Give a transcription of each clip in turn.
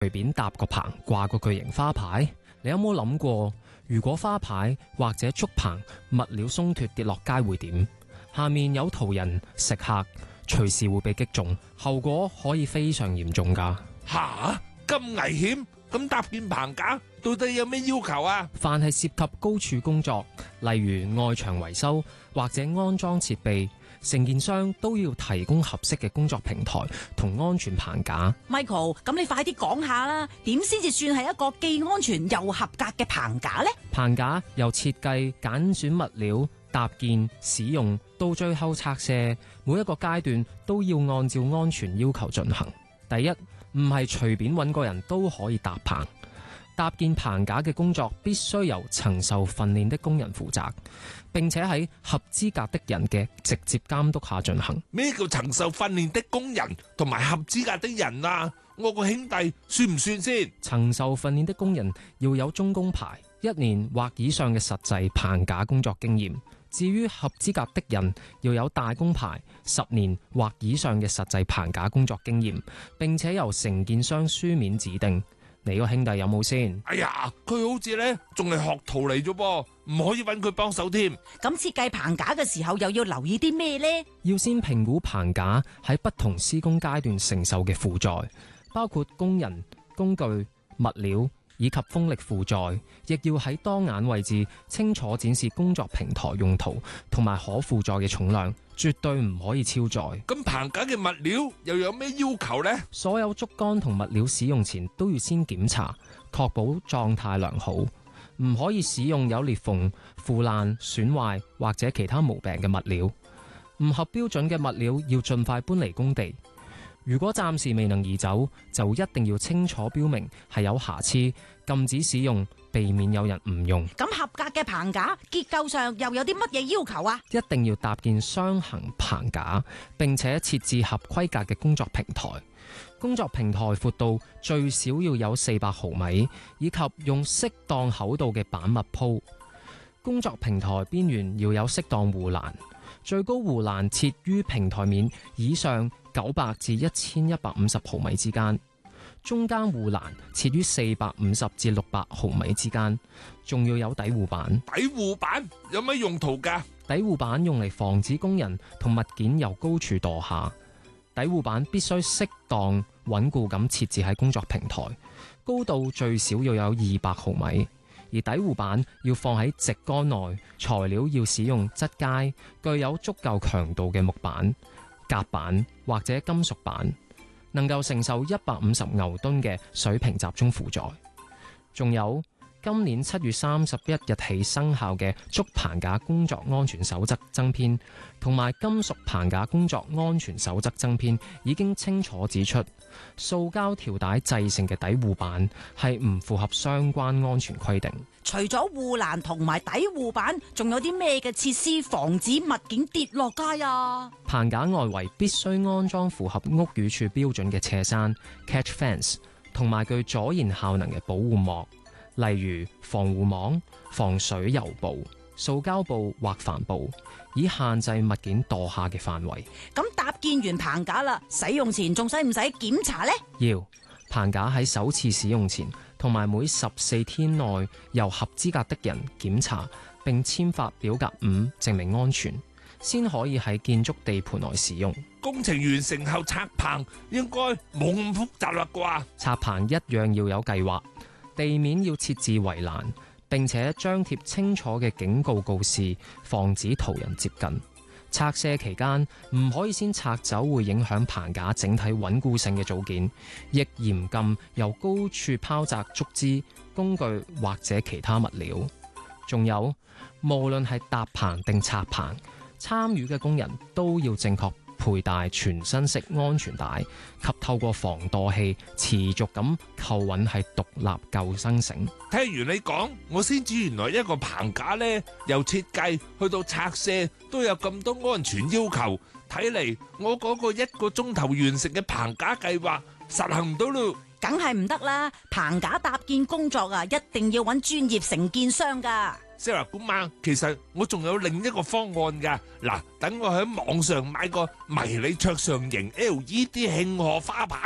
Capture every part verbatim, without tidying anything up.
隨便搭個棚掛個巨型花牌。你有冇諗過，如果花牌或者竹棚物料鬆脱跌落街會點？下面有途人食客，隨時會被擊中，後果可以非常嚴重㗎。 吓，咁危險？咁搭建棚架到底有咩要求啊？ 凡係涉及高處工作，例如外牆維修或者安裝設備，承建商都要提供合適嘅工作平台同安全棚架。 Michael，咁你快啲講下啦，點先至算係一個既安全又合格嘅棚架呢？ 棚架由設計、揀選物料、搭建、使用到最後拆卸，每一個階段都要按照安全要求進行。第一，唔係隨便揾個人都可以搭棚。搭建棚架嘅工作必須由曾受訓練的工人負責，並且喺合資格的人嘅直接監督下進行。 咩叫曾受訓練的工人同埋合資格的人啊？我個兄弟算唔算先？ 曾受訓練的工人要有中工牌，一年或以上嘅實際棚架工作經驗。至於合資格的人，要有大工牌，十年或以上嘅實際棚架工作經驗，並且由承建商書面指定。你個兄弟有冇先？ 哎呀，佢好似呢仲係學徒嚟啫噃，唔可以揾佢幫手添。 咁設計棚架嘅時候又要留意啲咩呢？ 要先評估棚架喺不同施工階段承受嘅負載，包括工人、工具、物料以及風力負載，亦要喺當眼位置清楚展示工作平台用途同埋可負載嘅重量，絕對唔可以超載。 咁棚架嘅物料又有咩要求呢？ 所有竹竿同物料使用前都要先檢查，確保狀態良好，唔可以使用有裂縫、腐爛、損壞或者其他毛病嘅物料。唔合標準嘅物料要盡快搬離工地。如果暫時未能移走，就一定要清楚標明係有瑕疵，禁止使用，避免有人誤用。 咁合格嘅棚架結構上又有啲乜嘢要求啊？ 一定要搭建雙行棚架，並且設置合規格嘅工作平台。工作平台闊度最少要有四百毫米，以及用適當厚度嘅板物鋪。工作平台邊緣要有適當護欄，最高護欄設於平台面以上九百至一千一百五十毫米之間，中間護欄設於四百五十至六百毫米之間，仲要有底護板。 底護板有乜用途㗎？ 底護板用嚟防止工人同物件由高處墮下。底護板必須適當穩固咁設置喺工作平台，高度最少要有二百毫米。而底護板要放喺直桿內，材料要使用質階、具有足夠強度嘅木板、夾板或者金屬板，能夠承受一百五十牛噸嘅水平集中負載。仲有今年七月三十一日起生效嘅竹棚架工作安全守則增編，同埋金屬棚架工作安全守則增編，已經清楚指出，塑膠條帶製成嘅底護板係唔符合相關安全規定。 除咗護欄同埋底護板，仲有啲咩嘅設施防止物件跌落街啊？ 棚架外圍必須安裝符合屋宇署標準嘅斜山 catch fence， 同埋具阻燃效能嘅保護膜，例如防護網、防水油布、塑膠布或帆布，以限制物件墮下嘅範圍。 咁搭建完棚架啦，使用前仲使唔使檢查呢？ 要。棚架喺首次使用前，同埋每十四天內由合資格的人檢查，並簽發表格五證明安全，先可以喺建築地盤內使用。 工程完成後拆棚應該冇咁複雜啦啩？ 拆棚一樣要有計劃，地面要設置圍欄，並且張貼清楚嘅警告告示，防止途人接近。拆卸期間唔可以先拆走會影響棚架整體穩固性嘅組件，亦嚴禁由高處拋擲竹枝、工具或者其他物料。仲有，無論係搭棚定拆棚，參與嘅工人都要正確佩戴全身式安全帶及透過防墮器持續咁扣穩係獨立救生繩。 聽完你講，我先知原來一個棚架呢，由設計去到拆卸都有咁多安全要求。睇嚟我嗰個一個鐘頭完成嘅棚架計劃實行唔到咯。 梗係唔得啦！棚架搭建工作啊，一定要揾專業承建商噶。 Sarah 姑媽，其實我仲有另一個方案噶。嗱，等我喺網上買個迷你桌上型 L E D 慶賀花牌，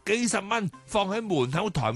幾十蚊放喺門口台